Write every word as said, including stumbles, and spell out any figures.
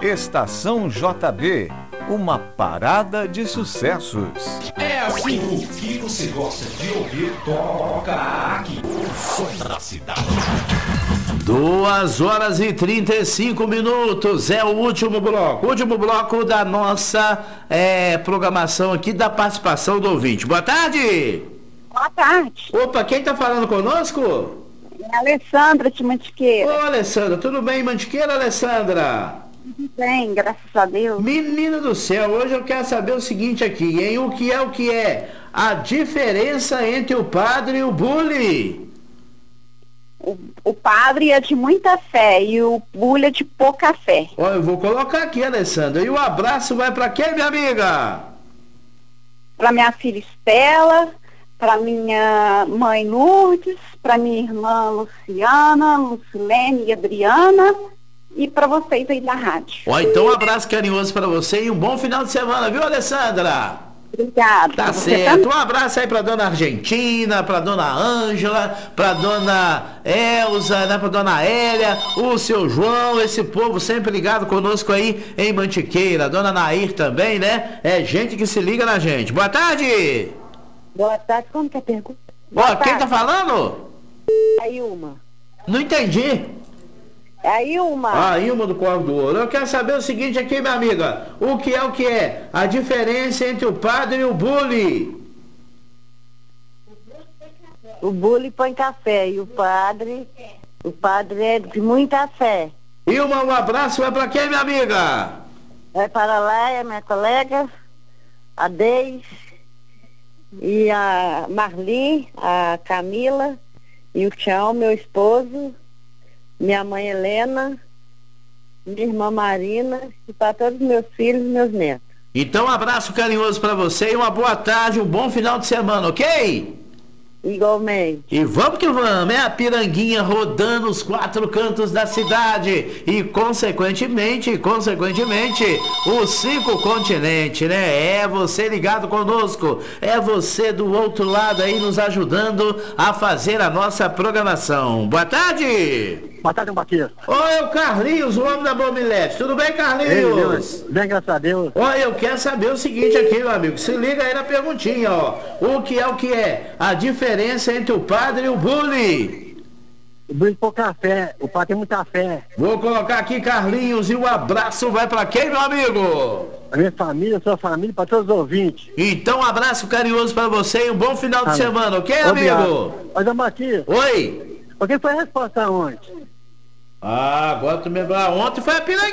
Estação J B, uma parada de sucessos. É assim, o que você gosta de ouvir, toca aqui. O som da cidade. Duas horas e trinta e cinco minutos, é o último bloco, último bloco da nossa é, programação aqui, da participação do ouvinte. Boa tarde! Boa tarde. Opa, quem tá falando conosco? É a Alessandra de Mantiqueira. Ô, Alessandra, tudo bem em Mantiqueira, Alessandra? Tudo bem, graças a Deus. Menina do céu, hoje eu quero saber o seguinte aqui, hein? O que é o que é a diferença entre o padre e o bully? O, o padre é de muita fé e o bully é de pouca fé. Olha, eu vou colocar aqui, Alessandra. E o abraço vai pra quem, minha amiga? Pra minha filha Estela, pra minha mãe Lourdes, pra minha irmã Luciana, Lucilene e Adriana e pra vocês aí da rádio. Ó, então um abraço carinhoso pra você e um bom final de semana, viu, Alessandra? Obrigada. Tá certo. Um abraço aí pra dona Argentina, pra dona Ângela, pra dona Elza, né, pra dona Hélia, o seu João, esse povo sempre ligado conosco aí em Mantiqueira. Dona Nair também, né? É gente que se liga na gente. Boa tarde! Boa tarde, como que é a pergunta? Ó, quem tá falando? A Ilma. Não entendi. É a Ilma. A Ilma do Corvo do Ouro. Eu quero saber o seguinte aqui, minha amiga. O que é o que é? A diferença entre o padre e o bully? O bully põe café e o padre, o padre é de muita fé. Ilma, um abraço. Vai pra quem, minha amiga? Vai para lá, é minha colega, a Deis, e a Marli, a Camila, e o Tião, meu esposo, minha mãe Helena, minha irmã Marina, e para todos os meus filhos e meus netos. Então um abraço carinhoso pra você e uma boa tarde, um bom final de semana, ok? Igualmente. E vamos que vamos, é a Piranguinha rodando os quatro cantos da cidade e consequentemente, consequentemente, os cinco continentes, né? É você ligado conosco, é você do outro lado aí nos ajudando a fazer a nossa programação. Boa tarde! Boa tarde, Batista. Oi, o Carlinhos, o homem da Bomilete. Tudo bem, Carlinhos? Ei, bem, graças a Deus. Olha, eu quero saber o seguinte aqui, meu amigo. Se liga aí na perguntinha, ó. O que é o que é? A diferença entre o padre e o bully? O bully pouca fé, o padre tem muita fé. Vou colocar aqui, Carlinhos, e o abraço vai pra quem, meu amigo? A minha família, a sua família, para todos os ouvintes. Então, um abraço carinhoso pra você e um bom final de semana, ok, Obrigado. amigo? Mas, Batista. Oi. Por que foi a resposta ontem? Ah, agora tu me... Ah, ontem foi a Piranguinha.